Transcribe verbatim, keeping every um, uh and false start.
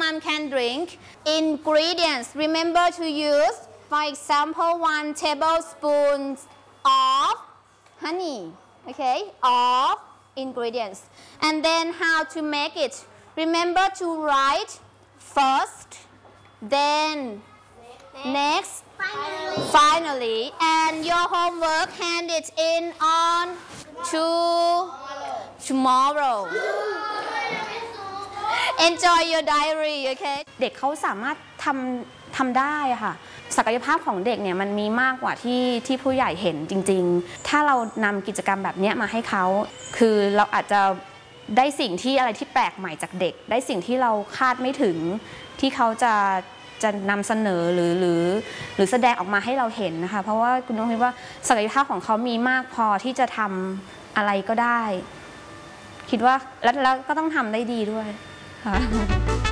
maximum can drink. Ingredients, remember to use, for example, one tablespoon of honey, okay, of ingredients. And then how to make it. Remember to write first, then next, finally, finally, and your homework hand it in on to tomorrow. Enjoy your diary, okay? เด็กเขาสามารถทำทำได้ค่ะศักยภาพของเด็กเนี่ยมันมีมากกว่าที่ที่ผู้ใหญ่เห็นจริงๆถ้าเรานำกิจกรรมแบบนี้มาให้เขาคือเราอาจจะได้สิ่งที่อะไรที่แปลกใหม่จากเด็กได้สิ่งที่เราคาดไม่ถึงที่เขาจะจะนำเสนอหรือหรือหรือแสดงออกมาให้เราเห็นนะคะเพราะว่าคุณน้องคิดว่าศักยภาพของเขามีมากพอที่จะทำอะไรก็ได้คิดว่าแล้วก็ต้องทำได้ดีด้วยค่ะ